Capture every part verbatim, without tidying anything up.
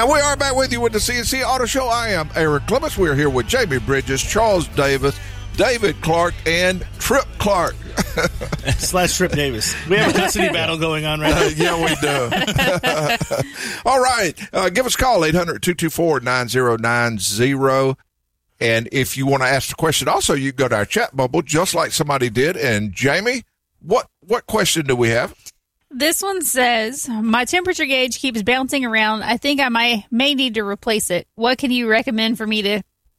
And we are back with you with the C N C Auto Show. I am Eric Clements. We're here with Jamie Bridges, Charles Davis, David Clark, and Trip Clark. Slash Trip Davis. We have a custody battle going on right now. Uh, yeah, we do. All right. Uh, give us a call, eight hundred, two two four, nine zero nine zero. And if you want to ask the question, also, you can go to our chat bubble, just like somebody did. And Jamie, what, what question do we have? This one says, my temperature gauge keeps bouncing around. I think I might may need to replace it. What can you recommend for me to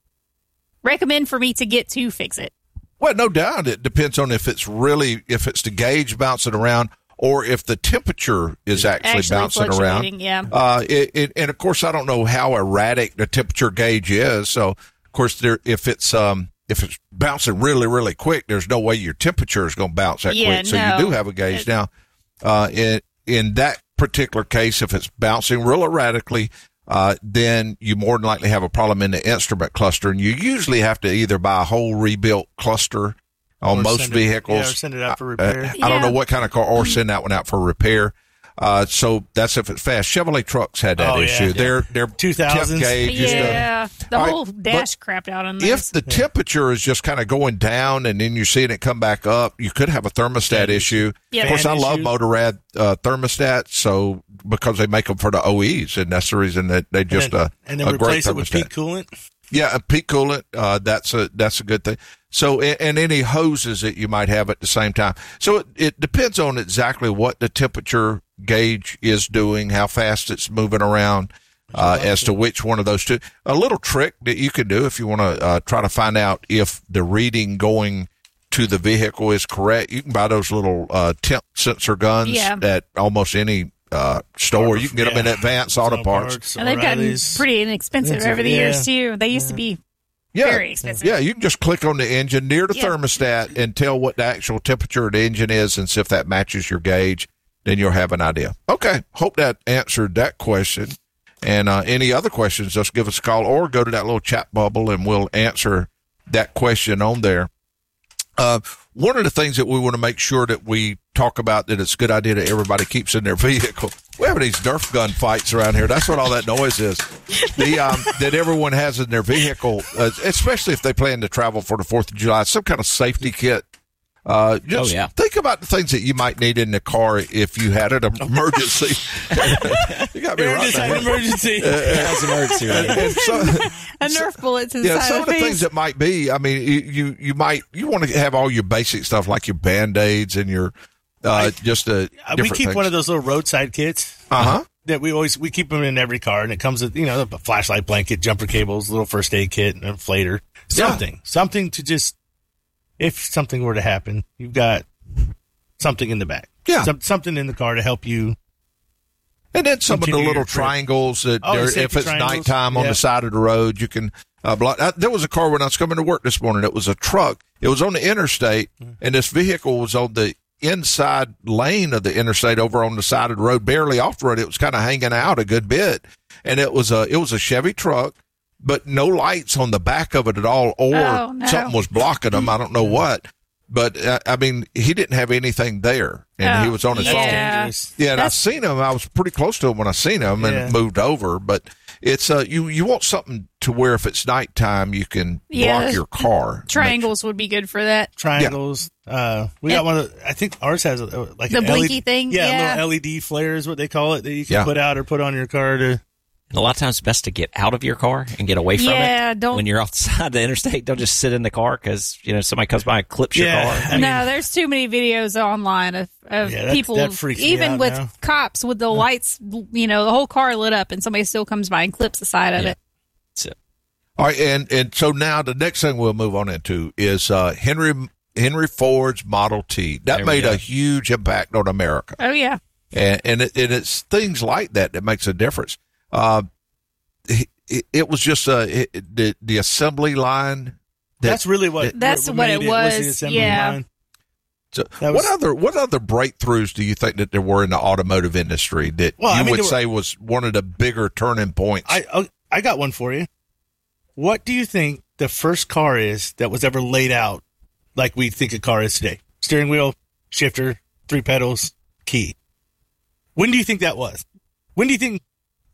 recommend for me to get to fix it? Well, no doubt. It depends on if it's really, if it's the gauge bouncing around or if the temperature is actually, Actually bouncing around. yeah. Uh, it, it, and of course, I don't know how erratic the temperature gauge is. So, of course, there, if it's, um, if it's bouncing really, really quick, there's no way your temperature is going to bounce that Yeah, quick. So no. you do have a gauge. It- Now, uh, in, in that particular case, if it's bouncing real erratically, uh, then you more than likely have a problem in the instrument cluster. And you usually have to either buy a whole rebuilt cluster on Or most send it- vehicles. yeah, or send it out for Uh, repair. I don't know Yeah. what kind of car, or send that one out for repair. Uh, so that's if it's fast. Chevrolet trucks had that Oh, yeah, issue. yeah. Their, their two thousands. temp gauge used to- Yeah, the All right, whole but dash crapped out on if this. the temperature is just kind of going down and then you're seeing it come back up, you could have a thermostat issue. Yeah. Of course, I Fan love issue. Motorrad uh, thermostats, so because they make them for the O Es, and that's the reason that they just and then, uh, and then a great replace it with thermostat. peak coolant. Yeah, a peak coolant. Uh, that's a that's a good thing. So, and, and any hoses that you might have at the same time. So it, it depends on exactly what the temperature gauge is doing, how fast it's moving around, uh, as to which one of those two. A little trick that you can do if you want to uh, try to find out if the reading going to the vehicle is correct. You can buy those little uh, temp sensor guns Yeah. at almost any uh, store. You can get them in Yeah. Advanced Auto Parts. And they've gotten O'Reilly's. pretty inexpensive Expensive, over the yeah. years, too. They used to be Yeah. very expensive. Yeah, you can just click on the engine near the Yeah. thermostat and tell what the actual temperature of the engine is and see if that matches your gauge. Then you'll have an idea. Okay, hope that answered that question. And uh, any other questions, just give us a call or go to that little chat bubble and we'll answer that question on there. Uh, one of the things that we want to make sure that we talk about that it's a good idea that everybody keeps in their vehicle. We're having these Nerf gun fights around here. That's what all that noise is. The um, that everyone has in their vehicle, uh, especially if they plan to travel for the fourth of July, some kind of safety kit. Uh, just Oh, yeah. think about the things that you might need in the car if you had an emergency. You got me You're right just had there. an emergency. That's emergency, right? And so, A Nerf bullet's inside yeah, some the of the face. things that might be, I mean, you, you, you might, you want to have all your basic stuff like your Band-Aids and your, uh, just, uh, Uh, we different keep things. one of those little roadside kits. Uh-huh. That we always we keep them in every car, and it comes with you know a flashlight, blanket, jumper cables, little first aid kit, and an inflator, something, something to just if something were to happen, you've got something in the back, Yeah. Some, something in the car to help you. And then some of the Continue little your trip. triangles that Oh, the there- safety if it's triangles. nighttime on Yeah. the side of the road, you can uh, block. Uh, there was a car when I was coming to work this morning. It was a truck. It was on the interstate, and this vehicle was on the inside lane of the interstate over on the side of the road, barely off the road. It was kind of hanging out a good bit, and it was a it was a Chevy truck, but no lights on the back of it at all, or Oh, no. something was blocking them. I don't know what. But, uh, I mean, he didn't have anything there, and Oh, he was on his yeah. phone. Dangerous. Yeah, and I That's- seen him. I was pretty close to him when I seen him and Yeah. moved over. But it's uh, you you want something to where if it's nighttime, you can Yeah. block your car. Triangles would be good for that. Triangles. Uh, we got one of. I think ours has a, like The an blinky L E D, thing? Yeah, Yeah. a little L E D flare is what they call it that you can Yeah. put out or put on your car to. A lot of times it's best to get out of your car and get away from Yeah, it. don't- When you're off the side of the interstate, don't just sit in the car because, you know, somebody comes by and clips your Yeah. car. I mean- no, there's too many videos online of, of Yeah, that- people, that freaks me even out with now. cops with the lights, you know, the whole car lit up and somebody still comes by and clips the side of Yeah. it. That's it. All right, and and so now the next thing we'll move on into is uh, Henry Henry Ford's Model T. That There we made go. a huge impact on America, Oh, yeah. and and, it, and it's things like that that makes a difference. Uh, it, it was just uh, it, the the assembly line. That, That's really what. That's what it made was, the assembly yeah. line. So That what was- other what other breakthroughs do you think that there were in the automotive industry that Well, you I mean, would there were- say was one of the bigger turning points? I oh, I got one for you. What do you think the first car is that was ever laid out like we think a car is today? Steering wheel, shifter, three pedals, key. When do you think that was? When do you think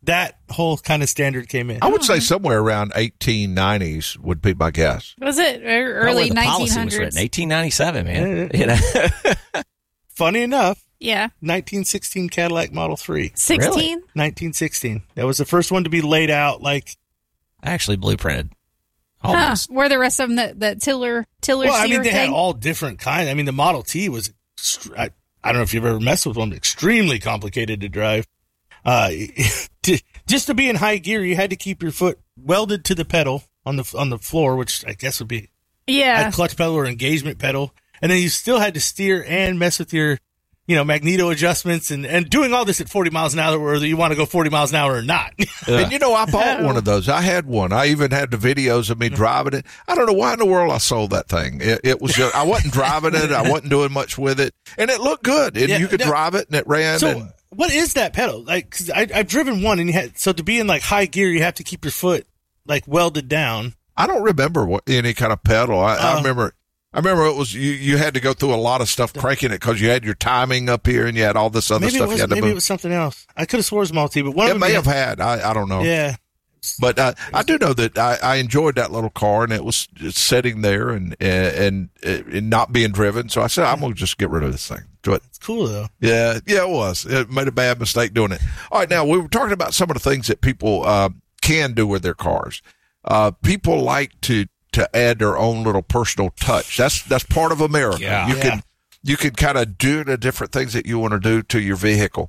that whole kind of standard came in. I would say somewhere around eighteen nineties would be my guess. Was it early nineteen hundreds? eighteen ninety-seven, man. You know? Funny enough, Yeah. nineteen sixteen Cadillac Model three. sixteen? nineteen sixteen. That was the first one to be laid out like. Actually blueprinted. Huh. Almost. Were the rest of them that, that tiller, tiller Well, I mean, sear they had thing? all different kinds. I mean, the Model T was, extre- I, I don't know if you've ever messed with one, extremely complicated to drive. Uh, to, just to be in high gear, you had to keep your foot welded to the pedal on the on the floor, which I guess would be Yeah. a clutch pedal or engagement pedal. And then you still had to steer and mess with your, you know, magneto adjustments and, and doing all this at forty miles an hour, whether you want to go forty miles an hour or not. And you know, I bought one of those. I had one. I even had the videos of me driving it. I don't know why in the world I sold that thing. It, it was just, I wasn't driving it. I wasn't doing much with it. And it looked good. And Yeah, you could no- drive it and it ran. So and what is that pedal? Like, cause I, I've driven one and you had, so to be in like high gear, you have to keep your foot like welded down. I don't remember what any kind of pedal. I, I Uh, remember, I remember it was, you, you had to go through a lot of stuff cranking it because you had your timing up here and you had all this other Maybe it stuff was, you had to maybe it move. was something else. I could have swore it was Multi, but one It of them may had- have had. I, I don't know. Yeah. But uh, I do know that I, I enjoyed that little car, and it was just sitting there and, and and not being driven. So I said, I'm gonna just get rid of this thing. Do it. It's cool though. Yeah, yeah, it was. It made a bad mistake doing it. All right, now we were talking about some of the things that people uh, can do with their cars. Uh, people like to to add their own little personal touch. That's that's part of America. Yeah. You Yeah. can you can kind of do the different things that you want to do to your vehicle.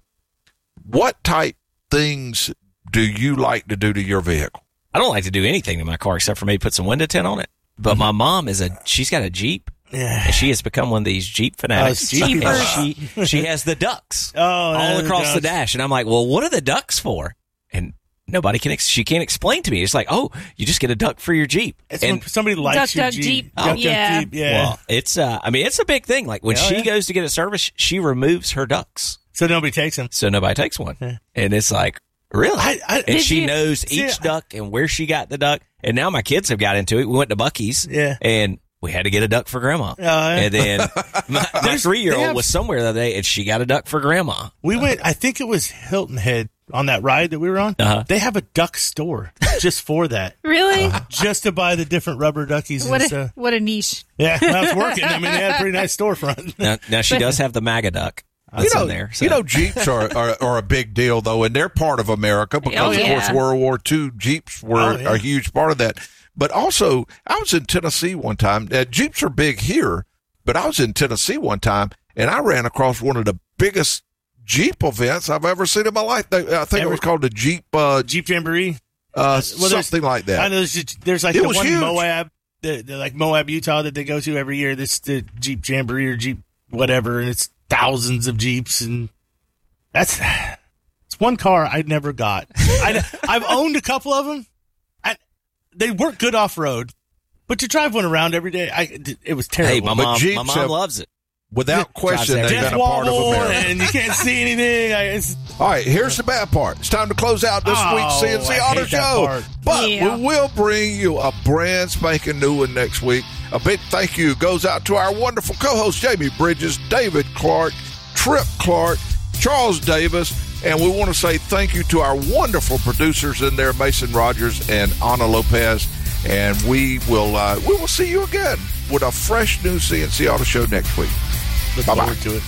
What type things do you like to do to your vehicle? I don't like to do anything to my car except for maybe put some window tint on it. But my mom is a, she's got a Jeep. Yeah. And she has become one of these Jeep fanatics. Oh, Jeepers. And she, she has the ducks Oh, all the across the ducks. dash. And I'm like, well, what are the ducks for? And nobody can, ex- she can't explain to me. It's like, oh, you just get a duck for your Jeep. It's and when somebody likes Duck, your duck, Jeep. Jeep. Duck, Oh, duck, yeah. Jeep. Yeah. well, it's, uh, I mean, it's a big thing. Like when Oh, she yeah. goes to get a service, she removes her ducks. So nobody takes them. So nobody takes one. Yeah. And it's like, really? I- I- and Did she you- knows See, each I- duck and where she got the duck. And now my kids have got into it. We went to Buc-ee's. Yeah. And we had to get a duck for grandma. yeah. And then my, my There's- three year they old have- was somewhere the other day and she got a duck for grandma. We went, I think it was Hilton Head on that ride that we were on. Uh-huh. They have a duck store just for that. Really? Just to buy the different rubber duckies What and a, stuff. what a niche. Yeah, that's working. I mean, they had a pretty nice storefront. Now, now she does have the MAGA duck. That's you know, in there. So. you know, Jeeps are, are are a big deal though, and they're part of America because, Oh, of yeah. course, World War Two Jeeps were Oh, yeah. a huge part of that. But also, I was in Tennessee one time. Uh, Jeeps are big here, but I was in Tennessee one time, and I ran across one of the biggest Jeep events I've ever seen in my life. They, I think Ever- it was called the Jeep, uh, Jeep Jamboree. uh, Well, there's- something like I that. know there's, there's like It the was one huge. Moab, the, the like Moab, Utah that they go to every year. This the Jeep Jamboree or Jeep whatever, and it's thousands of Jeeps, and that's it's one car I never got. I, I've owned a couple of them. I, they work good off road, but to drive one around every day, I it was terrible. hey, my but mom, Jeeps my mom have- loves it. Without question, drives they've Death been a part of wobble, America. and you can't see anything. I, it's, All right, here's the bad part. It's time to close out this Oh, week's C N C I Auto hate that Show. part. But Yeah. we will bring you a brand spanking new one next week. A big thank you goes out to our wonderful co-hosts, Jamie Bridges, David Clark, Trip Clark, Charles Davis, and we want to say thank you to our wonderful producers in there, Mason Rogers and Ana Lopez. And we will uh, we will see you again with a fresh new C N C Auto Show next week. look Bye-bye. forward to it.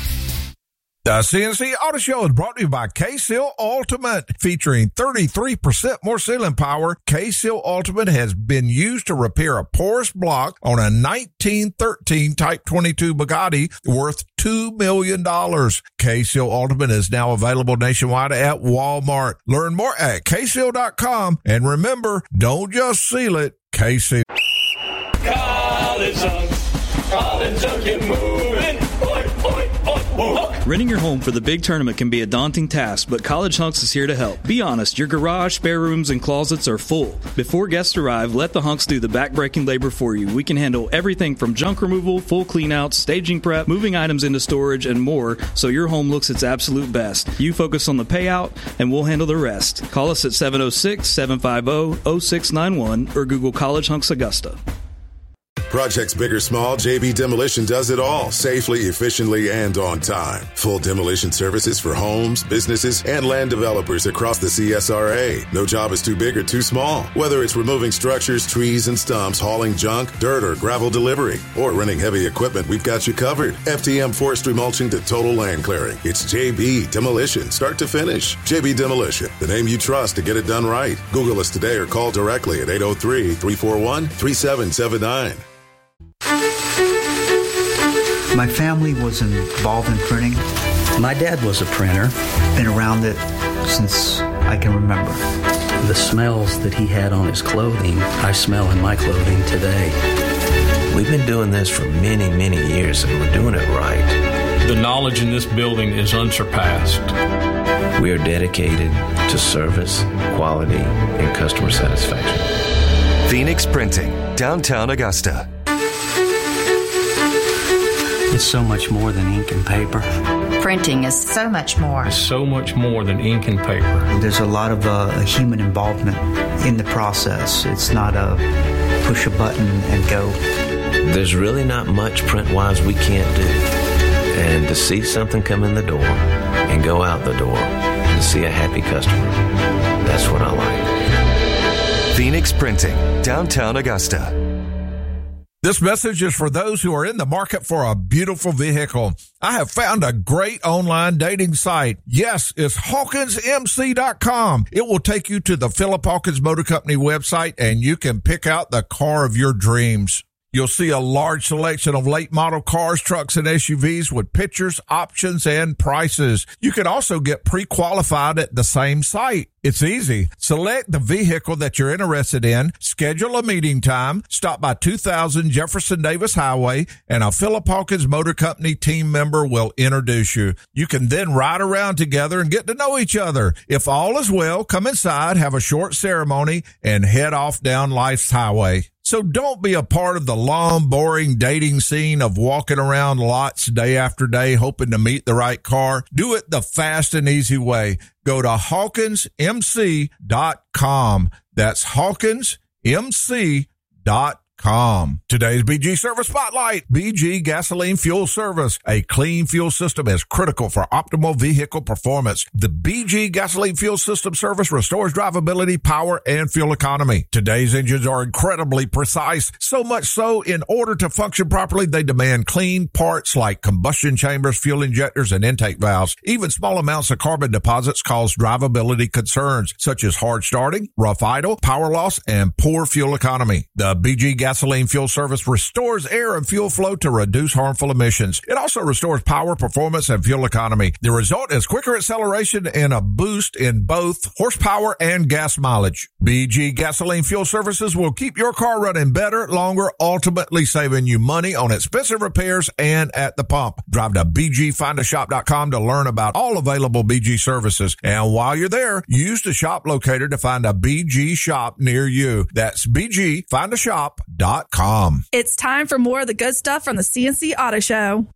The C N C Auto Show is brought to you by K-Seal Ultimate. Featuring thirty-three percent more sealing power, K-Seal Ultimate has been used to repair a porous block on a nineteen thirteen Type twenty-two Bugatti worth two million dollars. K-Seal Ultimate is now available nationwide at Walmart. Learn more at K seal dot com. And remember, don't just seal it, K-Seal. College Hunks, College Hunks, get moving. Oi, oi, oi, oi. Renting your home for the big tournament can be a daunting task, but College Hunks is here to help. Be honest, your garage, spare rooms, and closets are full. Before guests arrive, let the Hunks do the back-breaking labor for you. We can handle everything from junk removal, full cleanouts, staging prep, moving items into storage, and more, so your home looks its absolute best. You focus on the payout, and we'll handle the rest. Call us at seven oh six, seven five zero, zero six nine one or Google College Hunks Augusta. Projects big or small, J B Demolition does it all, safely, efficiently, and on time. Full demolition services for homes, businesses, and land developers across the C S R A. No job is too big or too small. Whether it's removing structures, trees, and stumps, hauling junk, dirt, or gravel delivery, or renting heavy equipment, we've got you covered. F T M forestry mulching to total land clearing. It's J B Demolition, start to finish. J B Demolition, the name you trust to get it done right. Google us today or call directly at eight oh three, three four one, three seven seven nine. My family was involved in printing. My dad was a printer. Been around it since I can remember. The smells that he had on his clothing, I smell in my clothing today. We've been doing this for many, many years, and we're doing it right. The knowledge in this building is unsurpassed. We are dedicated to service, quality, and customer satisfaction. Phoenix Printing, downtown Augusta. It's so much more than ink and paper. Printing is so much more. It's so much more than ink and paper. There's a lot of uh, human involvement in the process. It's not a push a button and go. There's really not much print-wise we can't do. And to see something come in the door and go out the door and see a happy customer, that's what I like. Phoenix Printing, downtown Augusta. This message is for those who are in the market for a beautiful vehicle. I have found a great online dating site. Yes, it's Hawkins M C dot com. It will take you to the Philip Hawkins Motor Company website, and you can pick out the car of your dreams. You'll see a large selection of late model cars, trucks, and S U Vs with pictures, options, and prices. You can also get pre-qualified at the same site. It's easy. Select the vehicle that you're interested in, schedule a meeting time, stop by two thousand Jefferson Davis Highway, and a Philip Hawkins Motor Company team member will introduce you. You can then ride around together and get to know each other. If all is well, come inside, have a short ceremony, and head off down life's highway. So don't be a part of the long, boring dating scene of walking around lots day after day hoping to meet the right car. Do it the fast and easy way. Go to Hawkins M C dot com. That's Hawkins M C dot com. Com. Today's B G Service Spotlight. B G Gasoline Fuel Service. A clean fuel system is critical for optimal vehicle performance. The B G Gasoline Fuel System service restores drivability, power, and fuel economy. Today's engines are incredibly precise, so much so in order to function properly, they demand clean parts like combustion chambers, fuel injectors, and intake valves. Even small amounts of carbon deposits cause drivability concerns, such as hard starting, rough idle, power loss, and poor fuel economy. The B G Gasoline Fuel Service restores air and fuel flow to reduce harmful emissions. It also restores power, performance, and fuel economy. The result is quicker acceleration and a boost in both horsepower and gas mileage. B G Gasoline Fuel Services will keep your car running better, longer, ultimately saving you money on expensive repairs and at the pump. Drive to B G find a shop dot com to learn about all available B G services. And while you're there, use the shop locator to find a B G shop near you. That's B G find a shop dot com. It's time for more of the good stuff from the C N C Auto Show.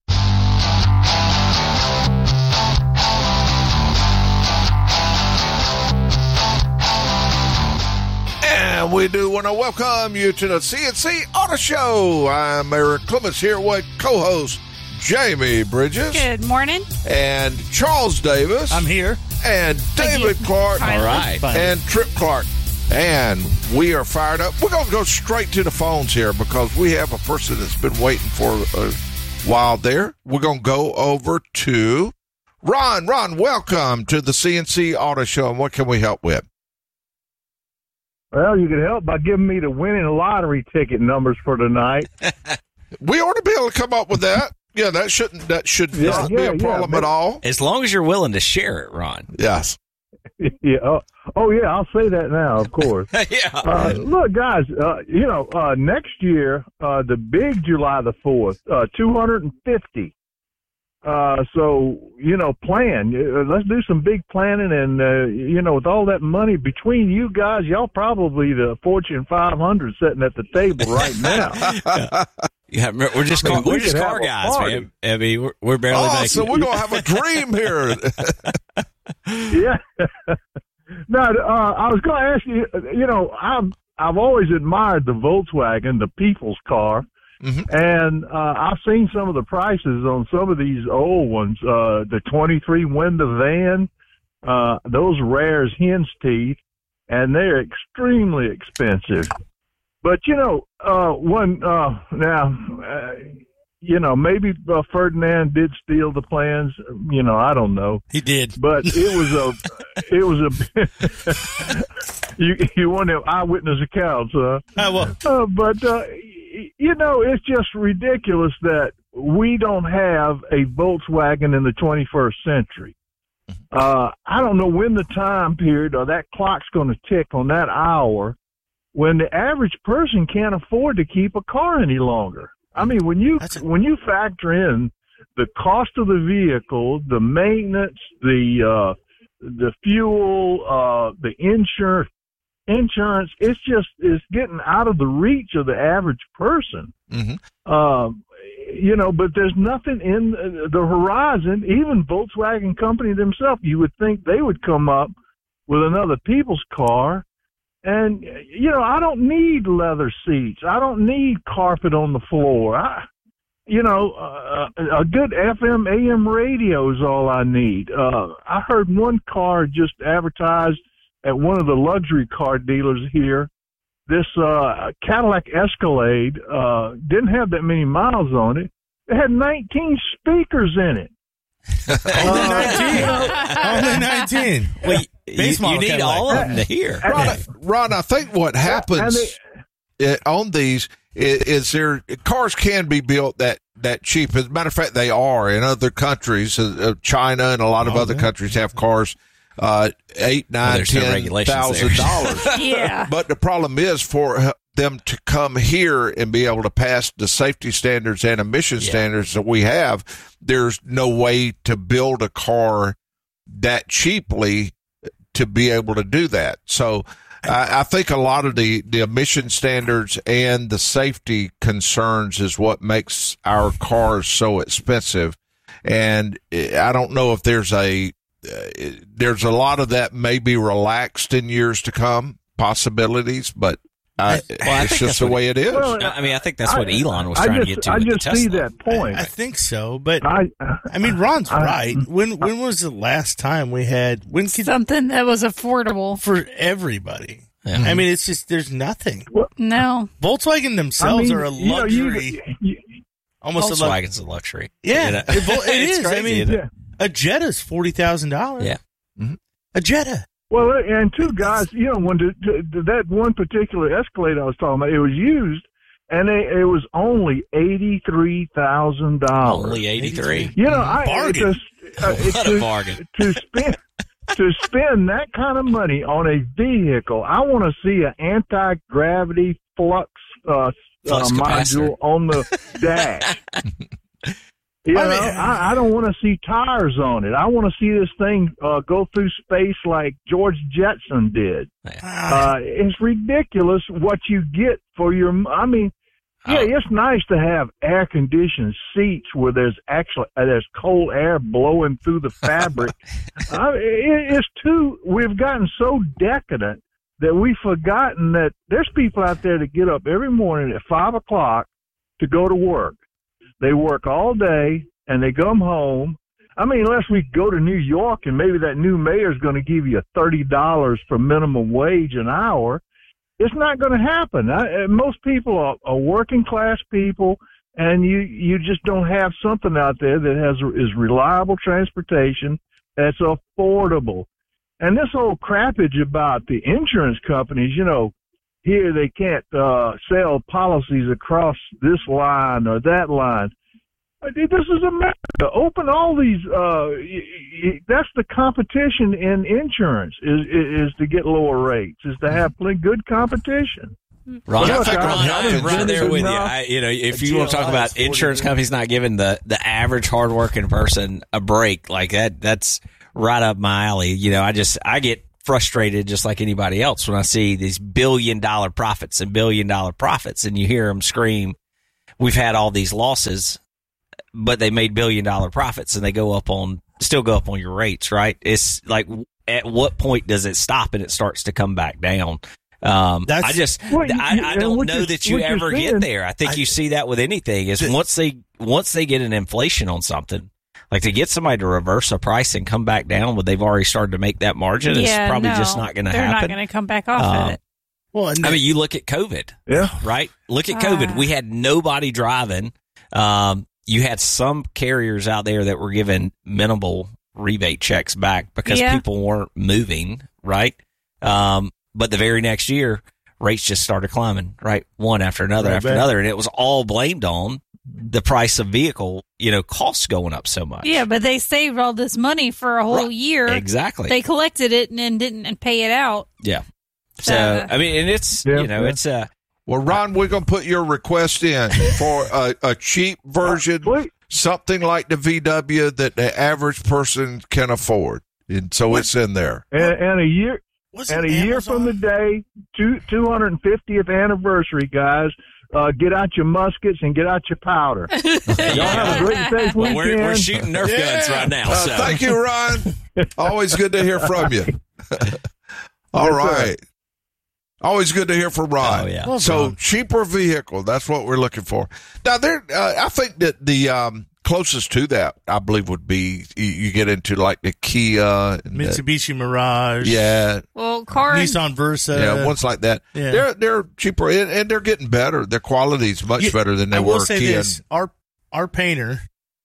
And we do want to welcome you to the C N C Auto Show. I'm Eric Clements here with co-host Jamie Bridges. Good morning. And Charles Davis. I'm here. And David Clark. All right. And Trip Clark. And we are fired up. We're going to go straight to the phones here because we have a person that's been waiting for a while there. We're going to go over to Ron. Ron, welcome to the C N C Auto Show. And what can we help with? Well, you could help by giving me the winning lottery ticket numbers for tonight. We ought to be able to come up with that. Yeah, that shouldn't that should yeah, not yeah, be a problem yeah, at all. As long as you're willing to share it, Ron. Yes. Yeah. Oh, oh, yeah. I'll say that now, of course. yeah. Uh, look, guys. Uh, you know, uh, next year, uh, the big July the fourth, uh, two hundred and fifty. Uh, so you know, plan. Uh, let's do some big planning, and uh, you know, with all that money between you guys, y'all probably the Fortune five hundred sitting at the table right now. Yeah, we're just car, we we're just car guys, man. I mean, we're, we're barely oh, making. So we're gonna have a dream here. Yeah. No, uh, I was going to ask you. You know, I've I've always admired the Volkswagen, the people's car, Mm-hmm. And uh, I've seen some of the prices on some of these old ones. Uh, the twenty-three window van, uh, those rare as hen's teeth, and they're extremely expensive. But, you know, uh, one, uh, now, uh, you know, maybe uh, Ferdinand did steal the plans. You know, I don't know. He did. But it was a, it was a, you, you want to eyewitness accounts, huh? I will. Uh, but, uh, you know, it's just ridiculous that we don't have a Volkswagen in the twenty-first century. Uh, I don't know when the time period or that clock's going to tick on that hour when the average person can't afford to keep a car any longer. I mean, when you a- when you factor in the cost of the vehicle, the maintenance, the uh, the fuel, uh, the insurance, insurance, it's just it's getting out of the reach of the average person. Mm-hmm. Um, you know, but there's nothing in the horizon. Even Volkswagen Company themselves, you would think they would come up with another people's car. And, you know, I don't need leather seats. I don't need carpet on the floor. I, you know, uh, a good F M, A M radio is all I need. Uh, I heard one car just advertised at one of the luxury car dealers here. This uh, Cadillac Escalade uh, didn't have that many miles on it. It had nineteen speakers in it. Only nineteen. Only nineteen. Well, you, you need all of them to hear. Ron, Ron, I think what happens they, on these is, is there cars can be built that, that cheap. As a matter of fact, they are in other countries. Uh, China and a lot of oh, other yeah. countries have cars uh, eight, nine, well, ten no thousand dollars. Yeah. But the problem is for them to come here and be able to pass the safety standards and emission yeah. standards that we have. There's no way to build a car that cheaply to be able to do that. So I, I think a lot of the, the emission standards and the safety concerns is what makes our cars so expensive. And I don't know if there's a, uh, there's a lot of that may be relaxed in years to come, possibilities, but I, well, it's just the way it is. Well, I mean, I think that's what I, Elon was trying just, to get to. I just Tesla. see that point. I, I think so, but I, I mean, Ron's I, right. When when was the last time we had when could, something that was affordable for everybody? Yeah. I mean, it's just there's nothing. No, Volkswagen themselves I mean, are a luxury. You know, you, you, almost Volkswagen's a, lu- a luxury. Yeah, you know? it, it is. Crazy, I mean, yeah. a Jetta's forty thousand dollars. Yeah, mm-hmm. a Jetta. Well, and two guys, you know, when the, the, that one particular Escalade I was talking about, it was used, and it, it was only eighty-three thousand dollars. Only eighty-three. You know, I bargain. It's, uh, what to, a bargain to spend to spend that kind of money on a vehicle. I want to see an anti-gravity flux, uh, flux uh, module on the dash. You know, I, I don't want to see tires on it. I want to see this thing uh, go through space like George Jetson did. Uh, it's ridiculous what you get for your. I mean, yeah, oh. it's nice to have air conditioned seats where there's actually uh, there's cold air blowing through the fabric. uh, it, it's too. We've gotten so decadent that we've forgotten that there's people out there that get up every morning at five o'clock to go to work. They work all day, and they come home. I mean, unless we go to New York and maybe that new mayor is going to give you thirty dollars for minimum wage an hour, it's not going to happen. I, most people are, are working-class people, and you, you just don't have something out there that has is reliable transportation that's affordable. And this whole crappage about the insurance companies, you know, here they can't uh, sell policies across this line or that line. This is America. Open all these. Uh, that's the competition in insurance is, is is to get lower rates. Is to have good competition. Ron, Look, I, I, Ron, I'm right there with you. I, you know, if you want to talk about insurance companies not giving the, the average hardworking person a break like that, that's right up my alley. You know, I just I get frustrated just like anybody else when I see these billion dollar profits and billion dollar profits, and you hear them scream, "We've had all these losses." But they made billion dollar profits, and they go up on, still go up on your rates, right? It's like, at what point does it stop and it starts to come back down? Um, That's- I just, Well, you- I, I and don't what know you're- that you what you're ever saying- get there. I think I- you see that with anything is once they, once they get an inflation on something, like to get somebody to reverse a price and come back down when they've already started to make that margin, yeah, it's probably no, just not going to They're happen. not going to come back off Um, of it. Well, and I mean, you look at COVID, Yeah. right? Look at COVID. Ah. We had nobody driving. Um, you had some carriers out there that were giving minimal rebate checks back because Yeah. people weren't moving, right? Um, but the very next year, rates just started climbing, right? One after another Right after back. another. And it was all blamed on the price of vehicle, you know, costs going up so much. Yeah, but they saved all this money for a whole Right. year. Exactly. They collected it and then didn't pay it out. Yeah. So, Uh, I mean, and it's, Yeah, you know, yeah. it's uh Well, Ron, we're going to put your request in for a, a cheap version, Wait. something like the V W that the average person can afford. And so it's in there. And, and a year wasn't and a year Amazon- from the day, two two hundred fiftieth anniversary, guys. Uh, get out your muskets and get out your powder. Y'all have a great safe well, weekend. we're, we're shooting Nerf guns right now. Uh, So. Thank you, Ron. Always good to hear from you. All Yes, right. sir. Always good to hear from Ron. Oh, yeah. Well So done. cheaper vehicle, that's what we're looking for. Now, there, uh, I think that the um, closest to that, I believe, would be you, you get into like the Kia, and the- Mitsubishi Mirage. yeah, Well, car Nissan Versa. yeah, ones like that. yeah. They're they're cheaper and, and they're getting better. Their quality is much Yeah, better than they I will were. say Kia this: and- our our painter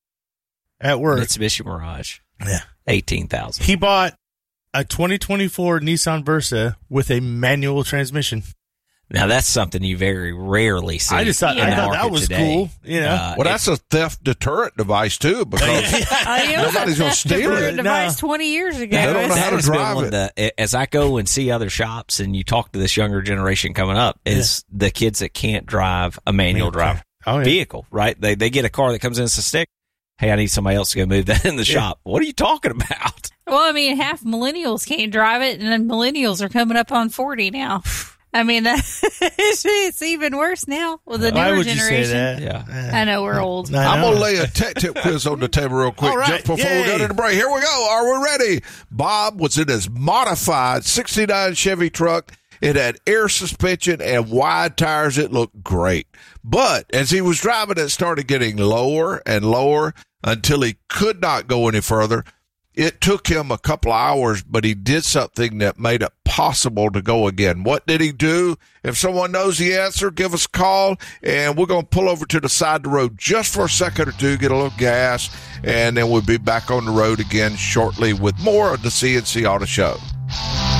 at work, Mitsubishi Mirage. Yeah. eighteen thousand. he bought a twenty twenty-four Nissan Versa with a manual transmission. Now that's something you very rarely see. I just thought, in I the thought that market was today. cool. You know, Uh, well, that's a theft deterrent device too, because Oh, yeah. nobody's gonna steal They were a it. device twenty years ago. They don't know that how to has been drive one it. of the, as I go and see other shops and you talk to this younger generation coming up, is the kids that can't drive a manual drive Oh, yeah. vehicle, right? They they get a car that comes in as a stick. Hey, I need somebody else to go move that in the shop. What are you talking about? Well, I mean, half millennials can't drive it, and then millennials are coming up on forty now. I mean, that, it's, it's even worse now with the Why newer would you generation. say that? Yeah. I know we're old. I I'm know. gonna lay a tech tip quiz on the table real quick All right. just before we go Yay. to the break. Here we go. Are we ready? Bob was in his modified sixty-nine Chevy truck. It had air suspension and wide tires. It looked great. But as he was driving, it started getting lower and lower until he could not go any further. It took him a couple of hours, but he did something that made it possible to go again. What did he do? If someone knows the answer, give us a call, and we're going to pull over to the side of the road just for a second or two, get a little gas, and then we'll be back on the road again shortly with more of the C N C Auto Show.